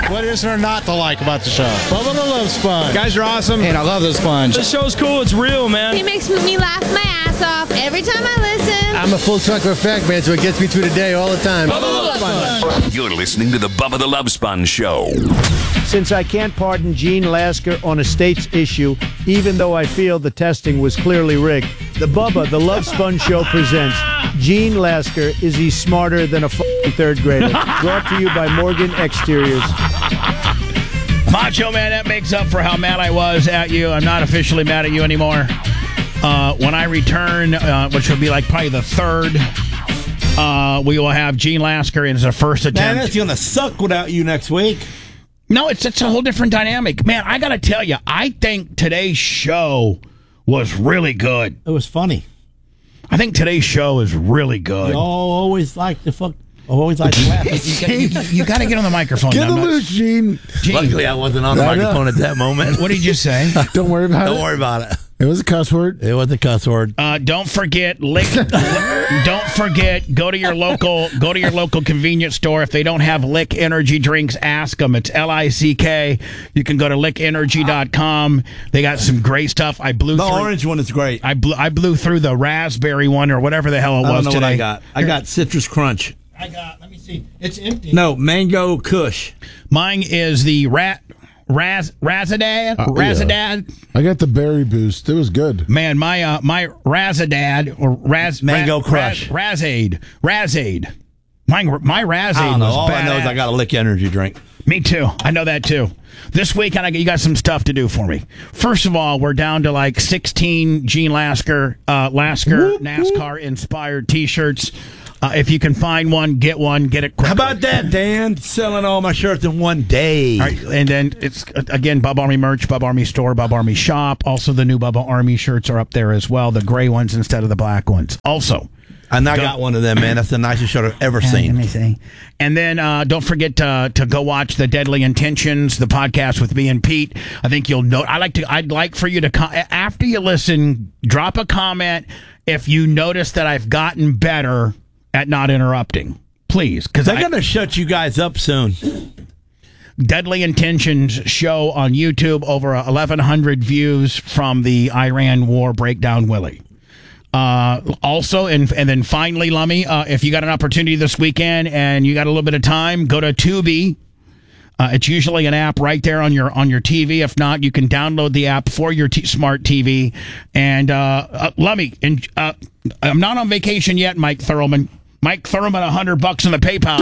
What is there not to like about the show? Bubba the Love Sponge. You guys are awesome. And I love the sponge. The show's cool. It's real, man. He makes me laugh my ass off every time I listen. I'm a full truck of fact, man, so it gets me through the day all the time. Bubba the Love Sponge. You're listening to the Bubba the Love Sponge Show. Since I can't pardon Gene Lasker on a state's issue, even though I feel the testing was clearly rigged, the Bubba the Love Sponge Show presents Gene Lasker. Is he smarter than a f***ing third grader? Brought to you by Morgan Exteriors. Macho Man, that makes up for how mad I was at you. I'm not officially mad at you anymore. When I return, which will be like probably the third, we will have Gene Lasker in his first attempt. Man, it's going to suck without you next week. No, it's a whole different dynamic. Man, I got to tell you, I think today's show was really good. It was funny. I think today's show is really good. You all always like to fuck. Always like to laugh. You got to get on the microphone. Get him loose, Gene. Luckily, I wasn't on the microphone at that moment. What did you say? Don't worry about it. Don't worry about it. It was a cuss word. It was a cuss word. Don't forget, go to your local convenience store. If they don't have Lick energy drinks, ask them. It's LICK. You can go to lickenergy.com. They got some great stuff. The orange one is great. I blew through the raspberry one or whatever the hell it was. I don't know today. what I got. I got Citrus Crunch. Let me see. It's empty. No, Mango Kush. Mine is the Razadad. Razadad. Yeah. I got the berry boost. It was good. Man, my Razadad or Mango Crush. Razade. My Razade I don't know. was All badass. I know is I got a Lick energy drink. Me too. I know that too. This week, you got some stuff to do for me. First of all, we're down to like 16 Gene Lasker NASCAR-inspired T-shirts. If you can find one, get one. Get it quick. How about that, Dan? Selling all my shirts in one day. All right, and then it's, again, Bub Army merch, Bub Army store, Bub Army shop. Also, the new Bubba Army shirts are up there as well, the gray ones instead of the black ones. Also, and I got one of them, man. That's the nicest shirt I've ever seen. Let me see. And then don't forget to go watch the Deadly Intentions, the podcast with me and Pete. I think you'll know. I'd like for you to after you listen, drop a comment if you notice that I've gotten better at not interrupting, please, because they're gonna shut you guys up soon. Deadly Intentions show on YouTube, over 1,100 views from the Iran War breakdown, Willie. Also, and then finally, Lummy, if you got an opportunity this weekend and you got a little bit of time, go to Tubi. It's usually an app right there on your TV. If not, you can download the app for your smart TV. And Lummy, I'm not on vacation yet, Mike Thurman. Mike Thurman, $100 in the PayPal.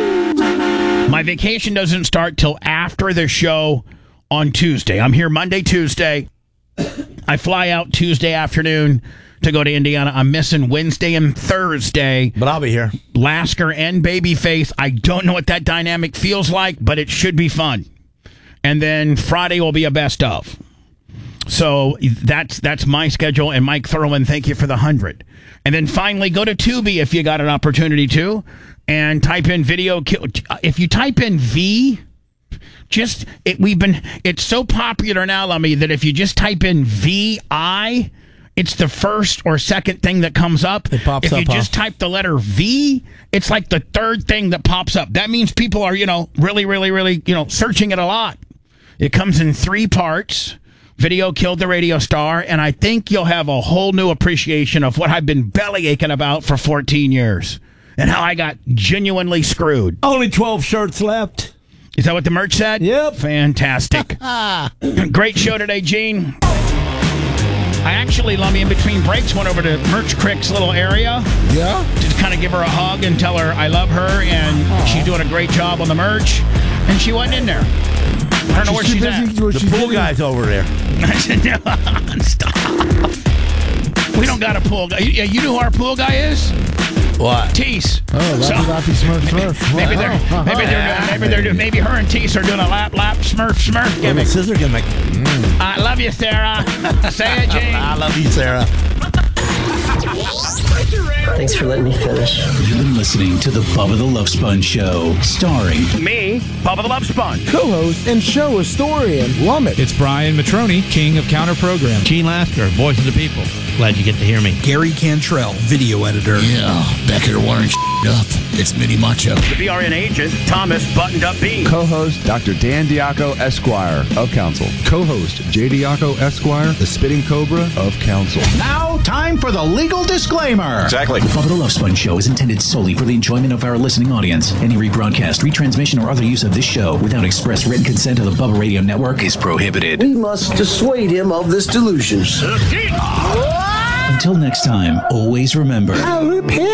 My vacation doesn't start till after the show on Tuesday. I'm here Monday, Tuesday. I fly out Tuesday afternoon to go to Indiana. I'm missing Wednesday and Thursday. But I'll be here. Lasker and Babyface. I don't know what that dynamic feels like, but it should be fun. And then Friday will be a best of. So that's my schedule. And Mike Thurman, thank you for the 100. And then finally, go to Tubi if you got an opportunity to, and type in video. If you type in V, it's so popular now, Lummy, that if you just type in VI, it's the first or second thing that comes up. It pops if up. If you just type the letter V, it's like the third thing that pops up. That means people are, really, really, really, searching it a lot. It comes in 3 parts. Video killed the radio star, and I think you'll have a whole new appreciation of what I've been belly aching about for 14 years and how I got genuinely screwed. Only 12 shirts left. Is that what the merch said? Yep. Fantastic. Great show today, Gene. I actually, Lummy, in between breaks, went over to Merch Crick's little area. Yeah? Just kind of give her a hug and tell her I love her, and she's doing a great job on the merch. And she wasn't in there. I don't know where she's at. The pool guy's over there. I said, no, stop. We don't got a pool guy. You know who our pool guy is? What? Tease. Oh, Lappy Smurf. Maybe her and Tease are doing a lap Smurf gimmick. Scissor gimmick. I love you, Sarah. Say it, Gene. I love you, Sarah. Thanks for letting me finish. You've been listening to the Bubba the Love Sponge Show, starring me, Bubba the Love Sponge, co-host and show historian, Lummit. It's Brian Matroni, king of counter program. Gene Lasker, voice of the people. Glad you get to hear me. Gary Cantrell, video editor. Yeah, back here wiring up. It's Mini Macho. The BRN agent, Thomas Buttoned Up Bean. Co-host, Dr. Dan Diaco, Esquire of Council. Co-host, J. Diaco, Esquire, the Spitting Cobra of Council. Now, time for the legal disclaimer. Exactly. The Bubba the Love Sponge Show is intended solely for the enjoyment of our listening audience. Any rebroadcast, retransmission, or other use of this show without express written consent of the Bubba Radio Network is prohibited. We must dissuade him of this delusion. Until next time, always remember... I'll repent.